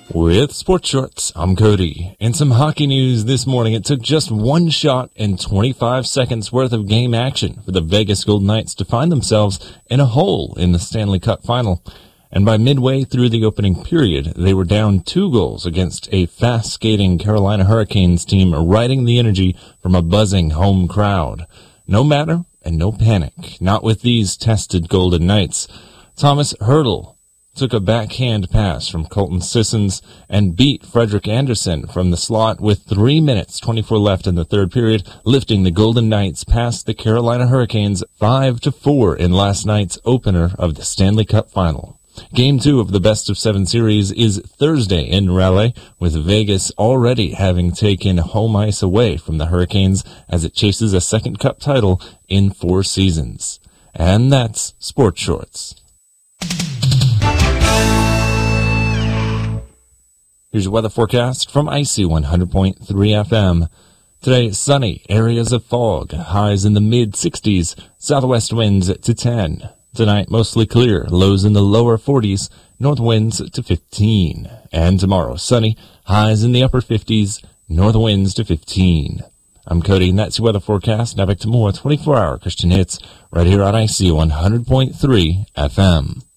With Sports Shorts, I'm Cody. In some hockey news this morning, it took just one shot and 25 seconds worth of game action for the Vegas Golden Knights to find themselves in a hole in the Stanley Cup final. And by midway through the opening period, they were down 2 goals against a fast-skating Carolina Hurricanes team riding the energy from a buzzing home crowd. No matter and no panic, not with these tested Golden Knights. Thomas Hertl took a backhand pass from Colton Sissons and beat Frederik Andersen from the slot with 3 minutes 24 left in the third period, lifting the Golden Knights past the Carolina Hurricanes 5-4 in last night's opener of the Stanley Cup final. Game 2 of the best-of-7 series is Thursday in Raleigh, with Vegas already having taken home ice away from the Hurricanes as it chases a second Cup title in 4 seasons. And that's Sports Shorts. Here's your weather forecast from Icy 100.3 FM. Today, sunny, areas of fog, highs in the mid-60s, southwest winds to 10. Tonight, mostly clear, lows in the lower 40s, north winds to 15. And tomorrow, sunny, highs in the upper 50s, north winds to 15. I'm Cody, and that's your weather forecast. Now back to more 24-hour Christian hits right here on Icy 100.3 FM.